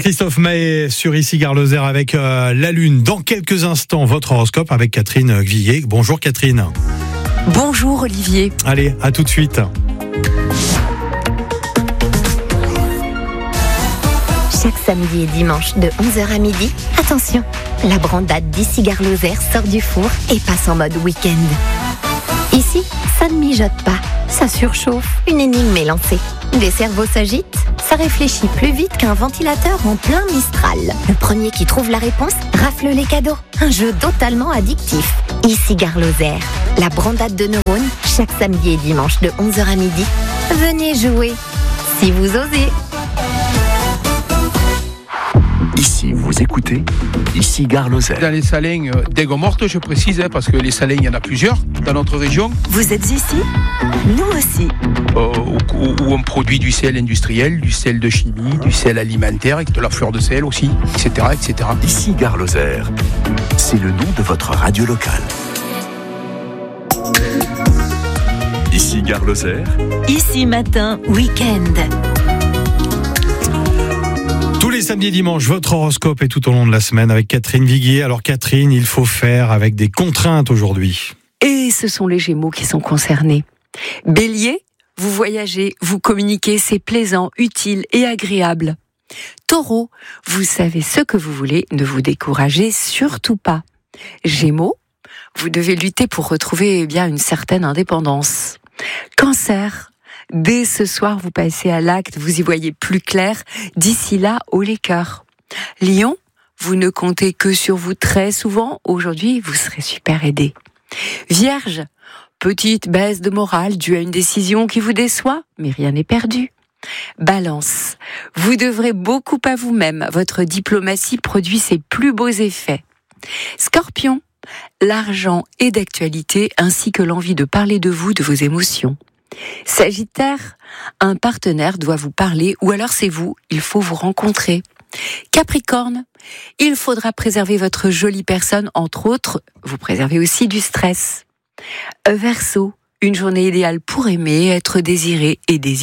Christophe Mahé sur Ici Gare Lozère avec la Lune. Dans quelques instants, votre horoscope avec Catherine Gvillier. Bonjour Catherine. Bonjour Olivier. Allez, à tout de suite. Chaque samedi et dimanche de 11h à midi, attention, la brandade d'Ici Gare Lozère sort du four et passe en mode week-end. Ici, ça ne mijote pas, ça surchauffe, une énigme est lancée. Des cerveaux s'agitent, ça réfléchit plus vite qu'un ventilateur en plein Mistral. Le premier qui trouve la réponse rafle les cadeaux. Un jeu totalement addictif. Ici Gare Lozère, la brandade de neurones, chaque samedi et dimanche de 11h à midi. Venez jouer, si vous osez. Ici, vous écoutez Ici Gare Lozère. Dans les salins d'Aigues-Mortes, je précise, parce que les salins, il y en a plusieurs dans notre région. Vous êtes ici ? Nous aussi. Où on produit du sel industriel, du sel de chimie, du sel alimentaire, avec de la fleur de sel aussi, etc. etc. Ici Gare Lozère, c'est le nom de votre radio locale. Ici Gare Lozère. Ici matin, week-end. Tous les samedis et dimanches, votre horoscope est tout au long de la semaine avec Catherine Viguier. Alors Catherine, il faut faire avec des contraintes aujourd'hui. Et ce sont les Gémeaux qui sont concernés. Bélier, vous voyagez, vous communiquez, c'est plaisant, utile et agréable. Taureau, vous savez ce que vous voulez, ne vous découragez surtout pas. Gémeaux, vous devez lutter pour retrouver une certaine indépendance. Cancer, dès ce soir, vous passez à l'acte, vous y voyez plus clair. D'ici là, haut les cœurs. Lion, vous ne comptez que sur vous très souvent. Aujourd'hui, vous serez super aidé. Vierge, petite baisse de morale due à une décision qui vous déçoit, mais rien n'est perdu. Balance, vous devrez beaucoup à vous-même. Votre diplomatie produit ses plus beaux effets. Scorpion, l'argent est d'actualité ainsi que l'envie de parler de vous, de vos émotions. Sagittaire, un partenaire doit vous parler ou alors c'est vous, il faut vous rencontrer. Capricorne, il faudra préserver votre jolie personne, entre autres, vous préservez aussi du stress. Verseau, une journée idéale pour aimer, être désiré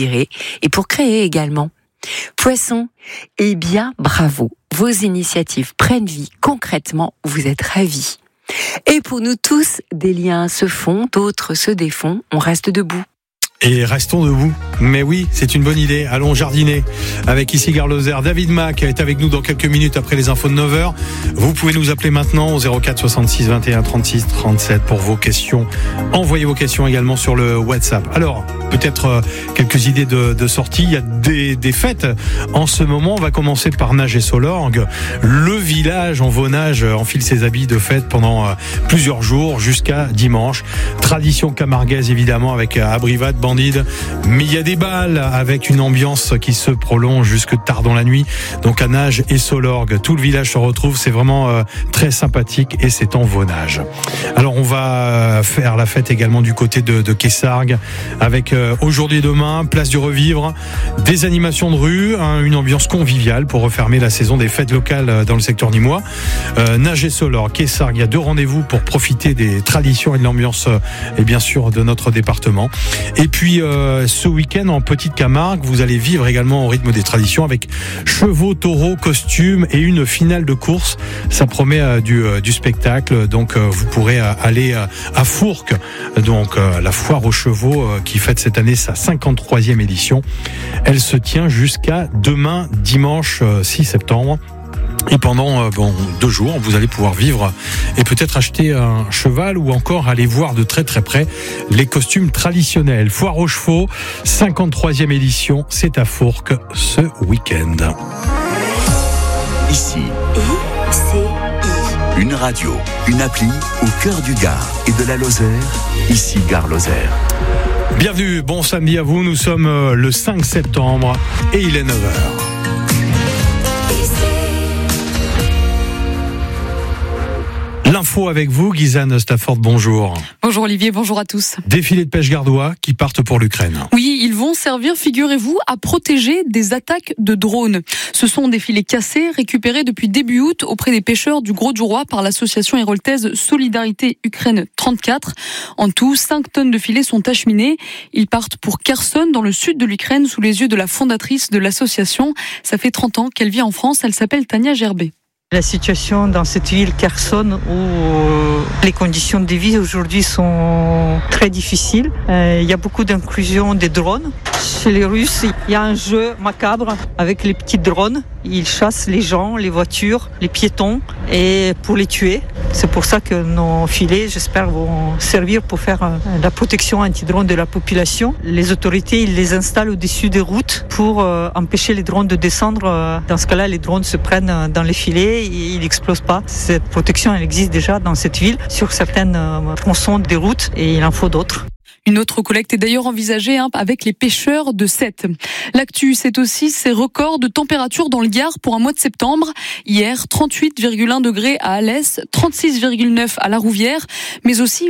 et pour créer également. Poisson, eh bien bravo, vos initiatives prennent vie, concrètement vous êtes ravis. Et pour nous tous, des liens se font, d'autres se défont, on reste debout. Et restons debout. Mais oui, c'est une bonne idée. Allons jardiner avec Ici Gare Lozère. David Mac est avec nous dans quelques minutes après les infos de 9h. Vous pouvez nous appeler maintenant au 04 66 21 36 37 pour vos questions. Envoyez vos questions également sur le WhatsApp. Alors, peut-être quelques idées de sortie. Il y a des fêtes en ce moment. On va commencer par Nage et Solorgue. Le village en Vaunage enfile ses habits de fête pendant plusieurs jours jusqu'à dimanche. Tradition camarguaise évidemment avec Abrivade, Bandide, mais il y a des balles avec une ambiance qui se prolonge jusque tard dans la nuit. Donc à Nage et Solorgue, tout le village se retrouve, c'est vraiment très sympathique et c'est en Vaunage. Alors on va faire la fête également du côté de Quessargues avec aujourd'hui et demain, place du Revivre, des animations de rue, une ambiance conviviale pour refermer la saison des fêtes locales dans le secteur nîmois. Nage et Solorgue, Quessargues, il y a 2 rendez-vous pour profiter des traditions et de l'ambiance et bien sûr de notre département. Et puis ce week-end en Petite Camargue, vous allez vivre également au rythme des traditions avec chevaux, taureaux, costumes et une finale de course. Ça promet du spectacle. Donc vous pourrez aller à Fourques, donc la foire aux chevaux qui fête cette année sa 53e édition. Elle se tient jusqu'à demain, dimanche 6 septembre. Et pendant 2 jours, vous allez pouvoir vivre et peut-être acheter un cheval ou encore aller voir de très très près les costumes traditionnels. Foire aux chevaux, 53e édition, c'est à Fourques ce week-end. Ici, une radio, une appli au cœur du Gard et de la Lozère. Ici Gare Lozère. Bienvenue, bon samedi à vous, nous sommes le 5 septembre et il est 9h. L'info avec vous, Guysanne Stafford, bonjour. Bonjour Olivier, bonjour à tous. Défilé de pêche gardois qui partent pour l'Ukraine. Oui, ils vont servir, figurez-vous, à protéger des attaques de drones. Ce sont des filets cassés récupérés depuis début août auprès des pêcheurs du Gros du Roi par l'association héroltaise Solidarité Ukraine 34. En tout, 5 tonnes de filets sont acheminés. Ils partent pour Kherson, dans le sud de l'Ukraine, sous les yeux de la fondatrice de l'association. Ça fait 30 ans qu'elle vit en France, elle s'appelle Tania Gerbet. La situation dans cette ville Kherson où les conditions de vie aujourd'hui sont très difficiles. Il y a beaucoup d'inclusion des drones. Chez les Russes, il y a un jeu macabre avec les petits drones. Ils chassent les gens, les voitures, les piétons et pour les tuer. C'est pour ça que nos filets, j'espère, vont servir pour faire la protection anti-drone de la population. Les autorités, ils les installent au-dessus des routes pour empêcher les drones de descendre. Dans ce cas-là, les drones se prennent dans les filets et ils n'explosent pas. Cette protection, elle existe déjà dans cette ville, sur certaines tronçons des routes, et il en faut d'autres. Une autre collecte est d'ailleurs envisagée avec les pêcheurs de Sète. L'actu, c'est aussi ces records de température dans le Gard pour un mois de septembre. Hier, 38,1 degrés à Alès, 36,9 à La Rouvière, mais aussi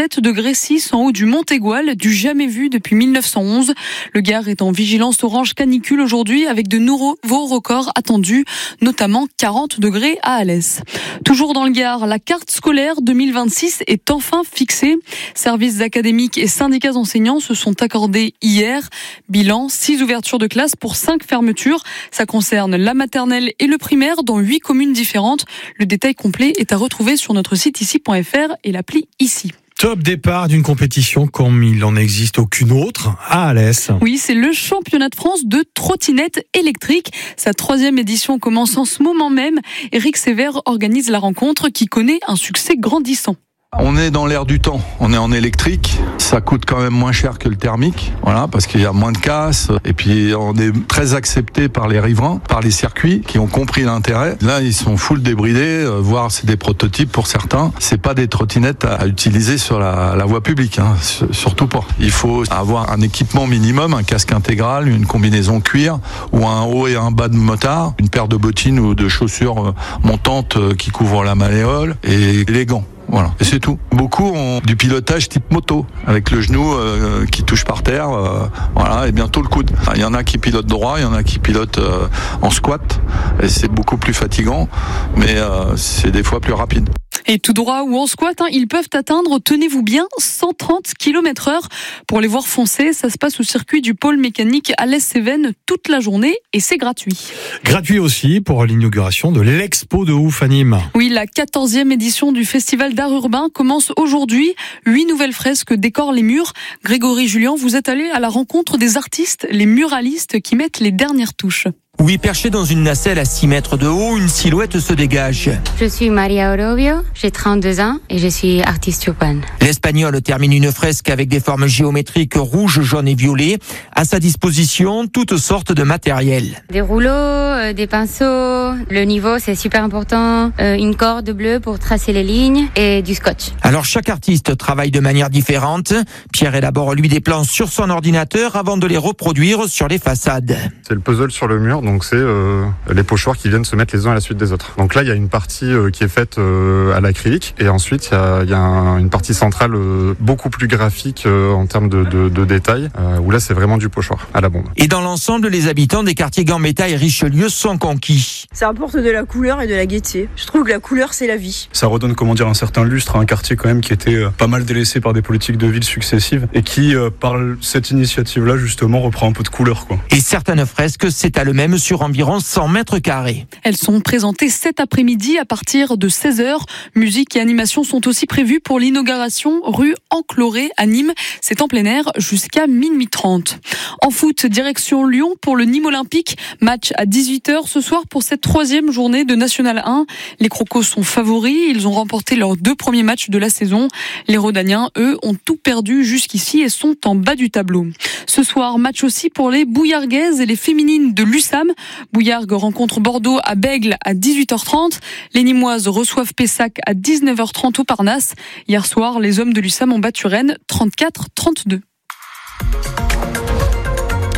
27,6 en haut du Montégoal, du jamais vu depuis 1911. Le Gard est en vigilance orange canicule aujourd'hui avec de nouveaux records attendus, notamment 40 degrés à Alès. Toujours dans le Gard, la carte scolaire 2026 est enfin fixée. Services académiques et syndicats enseignants se sont accordés hier. Bilan, 6 ouvertures de classe pour 5 fermetures. Ça concerne la maternelle et le primaire dans 8 communes différentes. Le détail complet est à retrouver sur notre site ici.fr et l'appli Ici. Top départ d'une compétition comme il n'en existe aucune autre à Alès. Oui, c'est le championnat de France de trottinette électrique. Sa 3e édition commence en ce moment même. Éric Sévère organise la rencontre qui connaît un succès grandissant. On est dans l'air du temps, on est en électrique, ça coûte quand même moins cher que le thermique, voilà, parce qu'il y a moins de casse, et puis on est très accepté par les riverains, par les circuits qui ont compris l'intérêt. Là, ils sont full débridés, voire c'est des prototypes pour certains. C'est pas des trottinettes à utiliser sur la voie publique, hein, surtout pas. Il faut avoir un équipement minimum, un casque intégral, une combinaison cuir, ou un haut et un bas de motard, une paire de bottines ou de chaussures montantes qui couvrent la malléole, et les gants. Voilà, et c'est tout. Beaucoup ont du pilotage type moto, avec le genou qui touche par terre, voilà, et bientôt le coude. Il y en a qui pilotent droit, il y en a qui pilotent en squat, et c'est beaucoup plus fatigant, mais c'est des fois plus rapide. Et tout droit ou en squat, ils peuvent atteindre, tenez-vous bien, 130 km/h. Pour les voir foncer, ça se passe au circuit du pôle mécanique Alès-Cévennes toute la journée et c'est gratuit. Gratuit aussi pour l'inauguration de l'Expo de Ouf à Nîmes. Oui, la 14e édition du Festival d'art urbain commence aujourd'hui. 8 nouvelles fresques décorent les murs. Grégory Julien, vous êtes allé à la rencontre des artistes, les muralistes qui mettent les dernières touches. Oui, perché dans une nacelle à 6 mètres de haut, une silhouette se dégage. Je suis Maria Orobio, j'ai 32 ans et je suis artiste urbaine. L'Espagnol termine une fresque avec des formes géométriques rouges, jaunes et violets. À sa disposition, toutes sortes de matériel. Des rouleaux, des pinceaux, le niveau c'est super important, une corde bleue pour tracer les lignes et du scotch. Alors chaque artiste travaille de manière différente. Pierre élabore lui des plans sur son ordinateur avant de les reproduire sur les façades. C'est le puzzle sur le mur. Donc c'est les pochoirs qui viennent se mettre les uns à la suite des autres. Donc là il y a une partie qui est faite à l'acrylique et ensuite il y a une partie centrale beaucoup plus graphique en termes de détails où là c'est vraiment du pochoir à la bombe. Et dans l'ensemble, les habitants des quartiers Gambetta et Richelieu sont conquis. Ça apporte de la couleur et de la gaieté. Je trouve que la couleur c'est la vie. Ça redonne un certain lustre à un quartier quand même qui était pas mal délaissé par des politiques de ville successives et qui par cette initiative là justement reprend un peu de couleur quoi. Et certaines fresques s'étalent même sur environ 100 mètres carrés. Elles sont présentées cet après-midi à partir de 16h. Musique et animation sont aussi prévues pour l'inauguration rue Encloré à Nîmes. C'est en plein air jusqu'à minuit 30. En foot, direction Lyon pour le Nîmes Olympique. Match à 18h ce soir pour cette 3e journée de National 1. Les Crocos sont favoris. Ils ont remporté leurs 2 premiers matchs de la saison. Les Rodaniens, eux, ont tout perdu jusqu'ici et sont en bas du tableau. Ce soir, match aussi pour les Bouillarguaises et les féminines de l'USAM. Bouillargues rencontre Bordeaux à Bègles à 18h30. Les Nîmoises reçoivent Pessac à 19h30 au Parnasse. Hier soir, les hommes de l'USAM ont battu Rennes 34-32.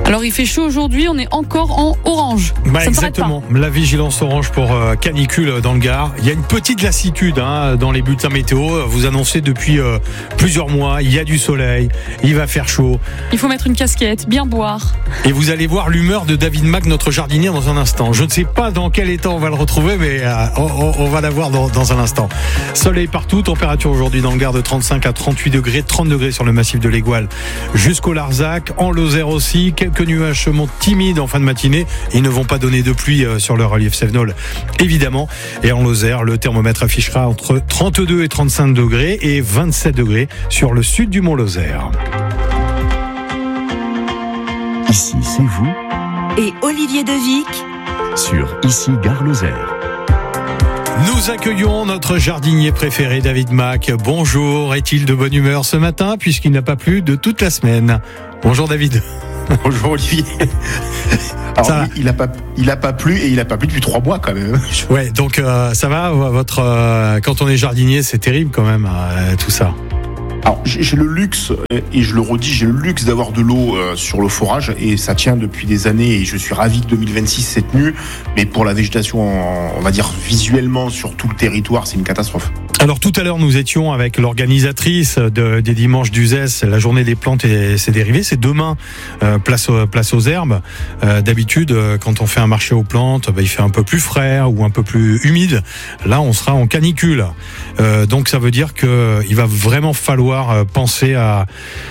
Alors il fait chaud aujourd'hui, on est encore en orange. Exactement, la vigilance orange pour canicule dans le Gard. Il y a une petite lassitude dans les bulletins météo. Vous annoncez depuis plusieurs mois, il y a du soleil, il va faire chaud. Il faut mettre une casquette, bien boire. Et vous allez voir l'humeur de David Mac, notre jardinier, dans un instant. Je ne sais pas dans quel état on va le retrouver, mais on va l'avoir dans un instant. Soleil partout, température aujourd'hui dans le Gard de 35 à 38 degrés, 30 degrés sur le massif de l'Égoile jusqu'au Larzac. En Lozère aussi, quelques nuages montent timides en fin de matinée. Ils ne vont pas donner de pluie sur le relief Cévenol, évidemment. Et en Lozère, le thermomètre affichera entre 32 et 35 degrés et 27 degrés sur le sud du Mont-Lozère. Ici, c'est vous. Et Olivier Devic Sur Ici, Gare Lozère. Nous accueillons notre jardinier préféré, David Mac. Bonjour, est-il de bonne humeur ce matin puisqu'il n'a pas plu de toute la semaine? Bonjour David. Bonjour Olivier. Alors lui, il a pas plu et il a pas plu depuis 3 mois quand même. Ouais, donc ça va quand on est jardinier, c'est terrible quand même tout ça. Alors j'ai le luxe, et je le redis, j'ai le luxe d'avoir de l'eau sur le forage et ça tient depuis des années et je suis ravi que 2026 s'est tenu, mais pour la végétation, on va dire visuellement sur tout le territoire, c'est une catastrophe. Alors tout à l'heure nous étions avec l'organisatrice des dimanches d'Uzès, la journée des plantes et ses dérivés. C'est demain, place aux herbes. D'habitude quand on fait un marché aux plantes, il fait un peu plus frais ou un peu plus humide. Là on sera en canicule, donc ça veut dire que il va vraiment falloir penser à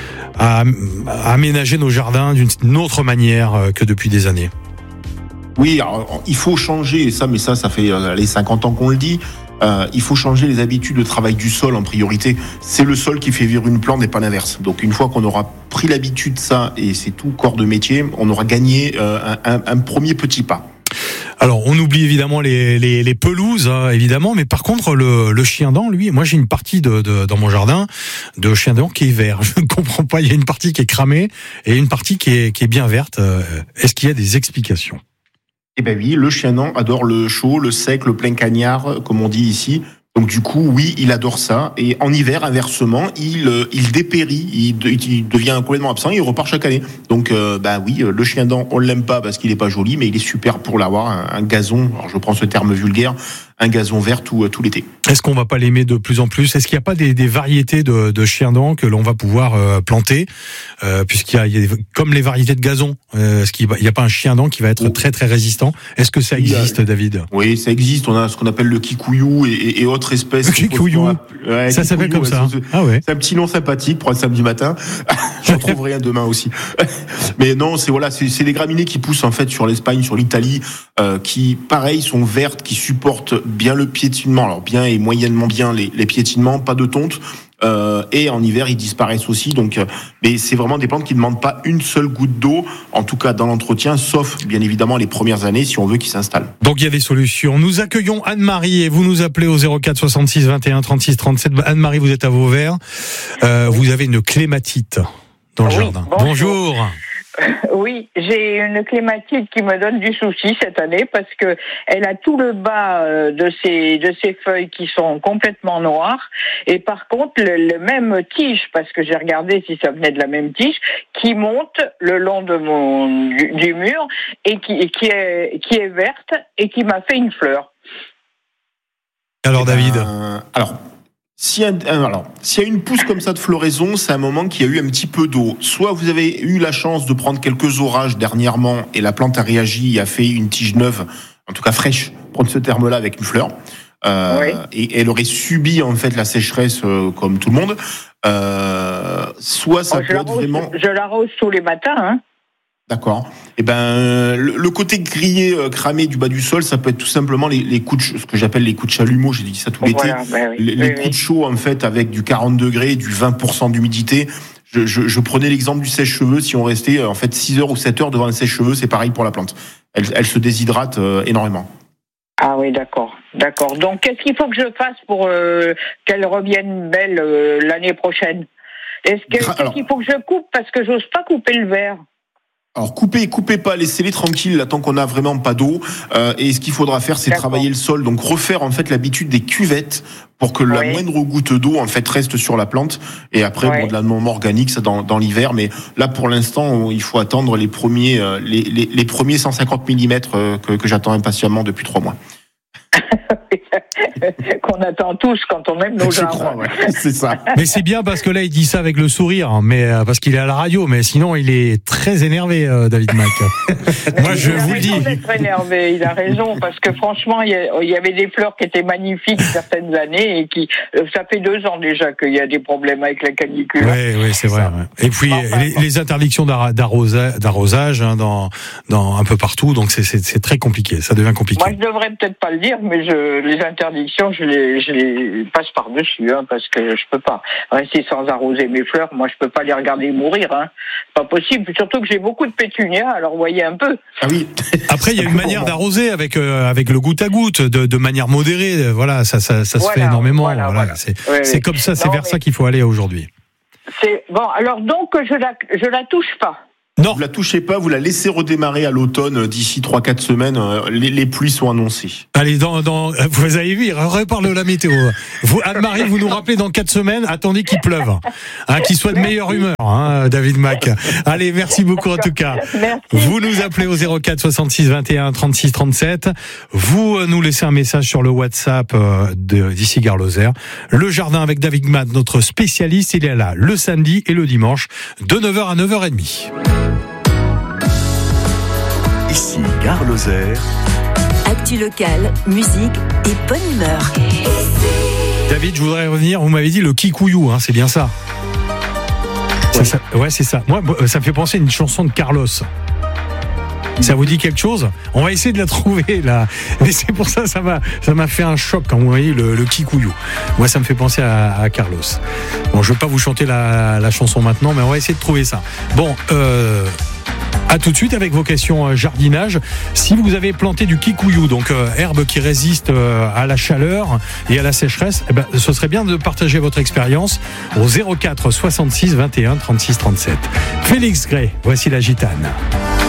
aménager nos jardins d'une autre manière que depuis des années. Oui, alors, il faut changer, mais ça fait les 50 ans qu'on le dit. Il faut changer les habitudes de travail du sol en priorité. C'est le sol qui fait vivre une plante et pas l'inverse. Donc une fois qu'on aura pris l'habitude de ça, et c'est tout corps de métier, on aura gagné un premier petit pas. Alors, on oublie évidemment les pelouses, évidemment, mais par contre, le chien-dent, lui, moi j'ai une partie dans mon jardin de chien-dent qui est vert. Je ne comprends pas, il y a une partie qui est cramée et une partie qui est bien verte. Est-ce qu'il y a des explications ? Eh ben oui, le chien-dent adore le chaud, le sec, le plein cagnard, comme on dit ici. Donc du coup, oui, il adore ça. Et en hiver, inversement, il dépérit, il devient complètement absent, il repart chaque année. Donc oui, le chien-dent, on l'aime pas parce qu'il est pas joli, mais il est super pour l'avoir, un gazon, alors je prends ce terme vulgaire, un gazon vert tout l'été. Est-ce qu'on va pas l'aimer de plus en plus ? Est-ce qu'il n'y a pas des variétés de chien-dent que l'on va pouvoir planter, puisqu'il y a comme les variétés de gazon, est-ce qu'il n'y a pas un chien-dent qui va être très très résistant ? Est-ce que ça existe, David ? Oui, ça existe. On a ce qu'on appelle le kikuyu et autres espèces. Le kikuyu, ça s'appelle comme ça. C'est un petit nom sympathique pour un samedi matin. J'en trouverai un demain aussi. Mais non, c'est des graminées qui poussent en fait sur l'Espagne, sur l'Italie, qui pareil sont vertes, qui supportent bien le piétinement, alors bien et moyennement bien les piétinements, pas de tonte. Et en hiver ils disparaissent aussi, donc mais c'est vraiment des plantes qui ne demandent pas une seule goutte d'eau, en tout cas dans l'entretien, sauf bien évidemment les premières années si on veut qu'ils s'installent. Donc il y a des solutions. Nous accueillons Anne-Marie et vous nous appelez au 04 66 21 36 37. Anne-Marie, vous êtes à Vauvert, vous avez une clématite dans le jardin. Bonjour. Oui, j'ai une clématite qui me donne du souci cette année parce que elle a tout le bas de ses feuilles qui sont complètement noires et par contre le même tige, parce que j'ai regardé si ça venait de la même tige, qui monte le long de du mur et qui est verte et qui m'a fait une fleur. Alors David, S'il y a une pousse comme ça de floraison, c'est un moment qu'il y a eu un petit peu d'eau. Soit vous avez eu la chance de prendre quelques orages dernièrement et la plante a réagi et a fait une tige neuve, en tout cas fraîche, prendre ce terme-là avec une fleur. Et elle aurait subi en fait la sécheresse comme tout le monde. Soit ça peut être vraiment... Je l'arrose tous les matins, hein. D'accord. Eh ben, le côté grillé, cramé du bas du sol, ça peut être tout simplement les coups de, ce que j'appelle les coups de chalumeau. J'ai dit ça tout l'été. Les coups de chaud, en fait, avec du 40 degrés, du 20% d'humidité. Je prenais l'exemple du sèche-cheveux. Si on restait, en fait, 6 heures ou 7 heures devant un sèche-cheveux, c'est pareil pour la plante. Elle se déshydrate énormément. Ah oui, d'accord. Donc, qu'est-ce qu'il faut que je fasse pour qu'elle revienne belle l'année prochaine ? Qu'est-ce qu'il faut que je coupe ? Parce que j'ose pas couper le verre. Alors coupez pas, laissez-les tranquilles là tant qu'on a vraiment pas d'eau. Et ce qu'il faudra faire, c'est travailler le sol, donc refaire en fait l'habitude des cuvettes pour que la moindre goutte d'eau en fait reste sur la plante. Et après de l'amendement organique, ça dans l'hiver. Mais là pour l'instant, il faut attendre les premiers 150 mm que j'attends impatiemment depuis 3 mois. Qu'on attend tous quand on aime nos jardins. C'est ça. Mais c'est bien parce que là il dit ça avec le sourire, mais parce qu'il est à la radio, mais sinon il est très énervé, David Mack. Moi je vous le dis. Il a raison d'être énervé, il a raison, parce que franchement il y avait des fleurs qui étaient magnifiques certaines années et qui ça fait 2 ans déjà qu'il y a des problèmes avec la canicule. Oui, c'est vrai. Ouais. Et puis les interdictions d'arrosage dans un peu partout, donc c'est très compliqué, ça devient compliqué. Moi je devrais peut-être pas le dire, mais les interdictions, je les passe par-dessus, parce que je peux pas rester sans arroser mes fleurs. Moi, je peux pas les regarder mourir, pas possible. Surtout que j'ai beaucoup de pétunias, alors voyez un peu. Ah oui. Après, il y a une manière d'arroser avec le goutte à goutte, de manière modérée. Voilà, ça se fait énormément. Voilà. C'est comme ça, c'est vers ça qu'il faut aller aujourd'hui. C'est bon. Alors donc, je la touche pas. Non. Vous la touchez pas, vous la laissez redémarrer à l'automne d'ici 3-4 semaines. Les pluies sont annoncées. Allez, vous avez vu, il reparle de la météo. Vous, Anne-Marie, vous nous rappelez dans 4 semaines, attendez qu'il pleuve. Qu'il soit de meilleure humeur, David Mack. Allez, merci beaucoup en tout cas. Merci. Vous nous appelez au 04 66 21 36 37. Vous nous laissez un message sur le WhatsApp d'ici Gare Lozère. Le jardin avec David Mack, notre spécialiste, il est là le samedi et le dimanche de 9h à 9h30. Ici Gare Lozère. Actu locale, musique et bonne humeur. David, je voudrais revenir, vous m'avez dit le kikuyu, c'est bien ça. Ouais, c'est ça. Moi, ça me fait penser à une chanson de Carlos. Ça vous dit quelque chose ? On va essayer de la trouver là. Mais c'est pour ça m'a fait un choc quand vous voyez le kikuyu. Moi, ça me fait penser à Carlos. Bon, je veux pas vous chanter la chanson maintenant, mais on va essayer de trouver ça. Bon, à tout de suite avec vos questions jardinage. Si vous avez planté du kikuyu, donc herbe qui résiste à la chaleur et à la sécheresse, ce serait bien de partager votre expérience au 04 66 21 36 37. Félix Gray, voici la gitane.